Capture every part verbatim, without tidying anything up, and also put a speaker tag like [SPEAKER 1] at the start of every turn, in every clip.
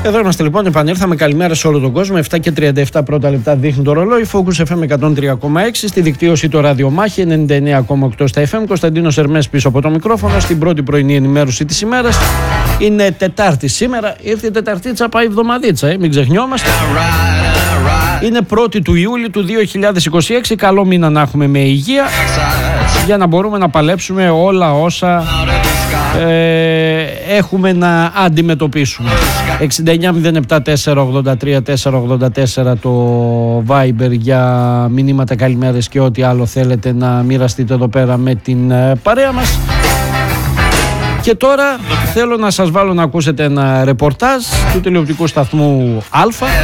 [SPEAKER 1] Εδώ είμαστε λοιπόν, επανήρθαμε. Καλημέρα σε όλο τον κόσμο. επτά και τριάντα επτά πρώτα λεπτά δείχνει το ρολόι. Focus εφ εμ εκατόν τρία κόμμα έξι. Στη δικτύωση το ραδιομάχη ενενήντα εννέα κόμμα οκτώ στα εφ εμ. Κωνσταντίνος Ερμές πίσω από το μικρόφωνο. Στην πρώτη πρωινή ενημέρωση της ημέρας. Είναι Τετάρτη σήμερα. Ήρθε η Τεταρτίτσα, πάει εβδομαδίτσα. Ε, μην ξεχνιόμαστε. Είναι πρώτη του Ιούλη του δύο χιλιάδες είκοσι έξι. Καλό μήνα να έχουμε με υγεία για να μπορούμε να παλέψουμε όλα όσα ε, έχουμε να αντιμετωπίσουμε. εξήντα εννέα μηδέν επτά τέσσερα ογδόντα τρία τέσσερα ογδόντα τέσσερα το Viber για μηνύματα καλημέρες και ό,τι άλλο θέλετε να μοιραστείτε εδώ πέρα με την παρέα μας. Και τώρα θέλω να σας βάλω να ακούσετε ένα ρεπορτάζ του τηλεοπτικού σταθμού Α,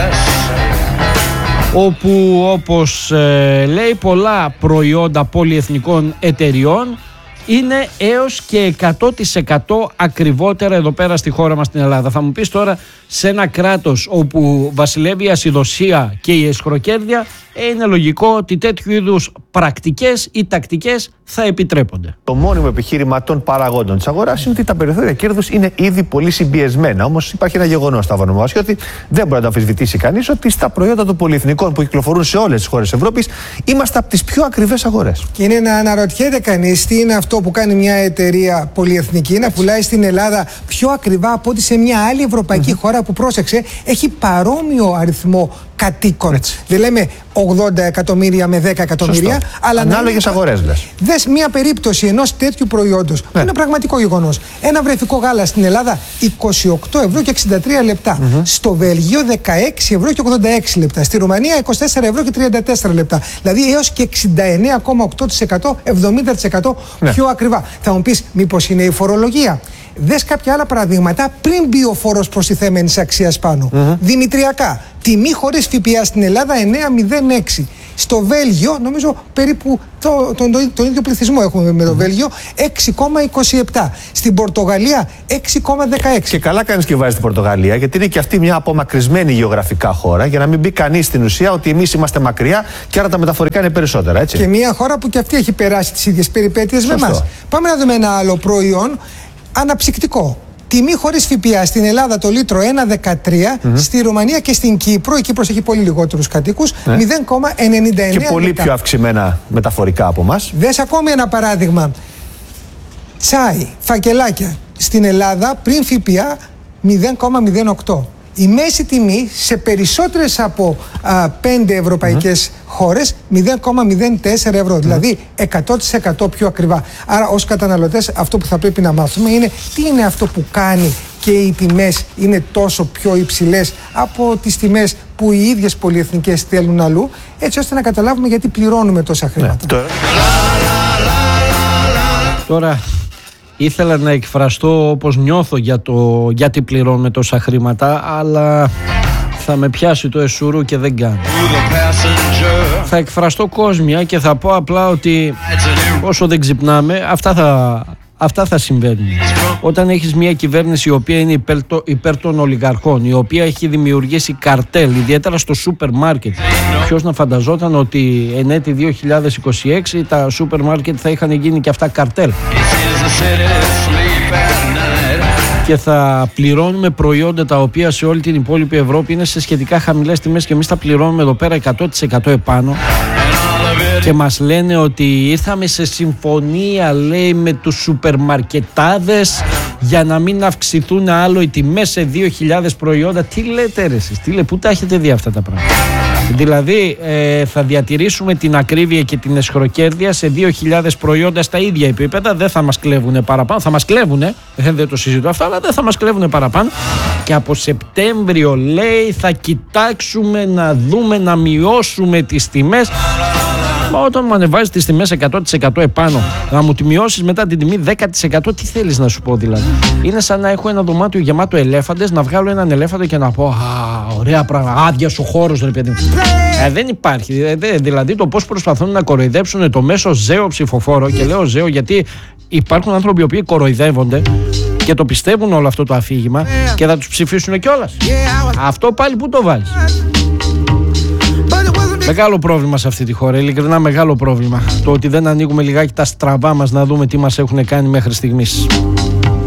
[SPEAKER 1] όπου όπως ε, λέει πολλά προϊόντα πολυεθνικών εταιριών είναι έως και εκατό τοις εκατό ακριβότερα εδώ πέρα στη χώρα μας στην Ελλάδα. Θα μου πεις τώρα, σε ένα κράτος όπου βασιλεύει η ασυδοσία και η αισχροκέρδεια, είναι λογικό ότι τέτοιου είδους πρακτικές ή τακτικές θα επιτρέπονται.
[SPEAKER 2] Το μόνιμο επιχείρημα των παραγόντων της αγοράς είναι ότι τα περιθώρια κέρδους είναι ήδη πολύ συμπιεσμένα. Όμως υπάρχει ένα γεγονός στα ονομασία ότι δεν μπορεί να το αμφισβητήσει κανείς ότι στα προϊόντα των πολυεθνικών που κυκλοφορούν σε όλες τις χώρες της Ευρώπης είμαστε από τις πιο ακριβές αγορές.
[SPEAKER 3] Και είναι να αναρωτιέται κανείς τι είναι αυτό που κάνει μια εταιρεία πολυεθνική να πουλάει στην Ελλάδα πιο ακριβά από ότι σε μια άλλη ευρωπαϊκή mm-hmm. χώρα που, πρόσεξε, έχει παρόμοιο αριθμό κατοίκων. Έτσι. Δεν λέμε ογδόντα εκατομμύρια με δέκα εκατομμύρια,
[SPEAKER 2] σωστό.
[SPEAKER 3] Αλλά
[SPEAKER 2] ανάλογες αγορές λες.
[SPEAKER 3] Δες μια περίπτωση ενός τέτοιου προϊόντος, ναι. που είναι πραγματικό γεγονός. Ένα βρεφικό γάλα στην Ελλάδα είκοσι οκτώ ευρώ και εξήντα τρία λεπτά. Mm-hmm. Στο Βέλγιο δεκαέξι ευρώ και ογδόντα έξι λεπτά. Στη Ρουμανία είκοσι τέσσερα ευρώ και τριάντα τέσσερα λεπτά. Δηλαδή έως και εξήντα εννέα κόμμα οκτώ τοις εκατό, εβδομήντα τοις εκατό ναι. πιο ακριβά. Θα μου πεις, μήπως είναι η φορολογία? Δες κάποια άλλα παραδείγματα πριν μπει ο φόρος προστιθέμενης αξίας πάνω. Mm-hmm. Δημητριακά. Τιμή χωρίς ΦΠΑ στην Ελλάδα εννέα μηδέν έξι. Στο Βέλγιο, νομίζω περίπου το, το, το, τον ίδιο πληθυσμό έχουμε με το Βέλγιο, έξι κόμμα είκοσι επτά. Στην Πορτογαλία έξι κόμμα δεκαέξι.
[SPEAKER 2] Και καλά κάνεις και βάζεις την Πορτογαλία, γιατί είναι και αυτή μια απομακρυσμένη γεωγραφικά χώρα, για να μην μπει κανείς στην ουσία ότι εμείς είμαστε μακριά και άρα τα μεταφορικά είναι περισσότερα, έτσι.
[SPEAKER 3] Και μια χώρα που και αυτή έχει περάσει τις ίδιες περιπέτειες με εμάς. Πάμε να δούμε ένα άλλο προϊόν. Αναψυκτικό. Τιμή χωρίς ΦΠΑ στην Ελλάδα το λίτρο ένα δεκατρία, mm-hmm. στη Ρουμανία και στην Κύπρο, η Κύπρος έχει πολύ λιγότερους κατοίκους, ναι. μηδέν κόμμα ενενήντα εννέα.
[SPEAKER 2] Και πολύ λεπτά. Πιο αυξημένα μεταφορικά από εμάς.
[SPEAKER 3] Δες ακόμη ένα παράδειγμα. Τσάι, φακελάκια στην Ελλάδα πριν ΦΠΑ μηδέν κόμμα μηδέν οκτώ. Η μέση τιμή σε περισσότερες από α, πέντε ευρωπαϊκές mm-hmm. χώρες μηδέν κόμμα μηδέν τέσσερα ευρώ, mm-hmm. δηλαδή εκατό τοις εκατό πιο ακριβά. Άρα ως καταναλωτές αυτό που θα πρέπει να μάθουμε είναι τι είναι αυτό που κάνει και οι τιμές είναι τόσο πιο υψηλές από τις τιμές που οι ίδιες πολυεθνικές στέλνουν αλλού, έτσι ώστε να καταλάβουμε γιατί πληρώνουμε τόσα χρήματα. Ναι, τώρα...
[SPEAKER 1] τώρα... Ήθελα να εκφραστώ όπως νιώθω για το γιατί πληρώνουμε τόσα χρήματα, αλλά θα με πιάσει το εσουρού και δεν κάνω. Θα εκφραστώ κόσμια και θα πω απλά ότι όσο δεν ξυπνάμε, αυτά θα, αυτά θα συμβαίνουν. Όταν έχεις μια κυβέρνηση η οποία είναι υπέρ, το, υπέρ των ολιγαρχών, η οποία έχει δημιουργήσει καρτέλ, ιδιαίτερα στο σούπερ μάρκετ. Ποιος να φανταζόταν ότι εν έτη δύο χιλιάδες είκοσι έξι τα σούπερ μάρκετ θα είχαν γίνει και αυτά καρτέλ. Και θα πληρώνουμε προϊόντα τα οποία σε όλη την υπόλοιπη Ευρώπη είναι σε σχετικά χαμηλές τιμές και εμείς τα πληρώνουμε εδώ πέρα εκατό τοις εκατό επάνω. Και μας λένε ότι ήρθαμε σε συμφωνία, λέει, με τους σούπερ μαρκετάδες για να μην αυξηθούν άλλο οι τιμές σε δύο χιλιάδες προϊόντα. Τι λέτε ρε εσείς, τι λέτε, πού τα έχετε δει αυτά τα πράγματα? Δηλαδή ε, θα διατηρήσουμε την ακρίβεια και την αισχροκέρδεια σε δύο χιλιάδες προϊόντα στα ίδια επίπεδα. Δεν θα μας κλέβουνε παραπάνω. Θα μας κλέβουνε, δεν το συζητώ αυτό, αλλά δεν θα μας κλέβουνε παραπάνω. Και από Σεπτέμβριο, λέει, θα κοιτάξουμε να δούμε να μειώσουμε τις τιμές. Μα όταν μου ανεβάζεις τις τιμές εκατό τοις εκατό επάνω, να μου τη μειώσεις μετά την τιμή δέκα τοις εκατό, τι θέλεις να σου πω δηλαδή? Είναι σαν να έχω ένα δωμάτιο γεμάτο ελέφαντες, να βγάλω έναν ελέφαντο και να πω α, ωραία πράγμα, άδειας ο χώρος, ρε παιδί. Ε, δεν υπάρχει. Ε, δηλαδή το πώς προσπαθούν να κοροϊδέψουν το μέσο ζέο ψηφοφόρο, και λέω ζέο γιατί υπάρχουν άνθρωποι οι οποίοι κοροϊδεύονται και το πιστεύουν όλο αυτό το αφήγημα και θα τους ψηφίσουν κιόλας. Αυτό πάλι πού το βάλεις? Μεγάλο πρόβλημα σε αυτή τη χώρα, ειλικρινά μεγάλο πρόβλημα. Το ότι δεν ανοίγουμε λιγάκι τα στραβά μας να δούμε τι μας έχουν κάνει μέχρι στιγμής.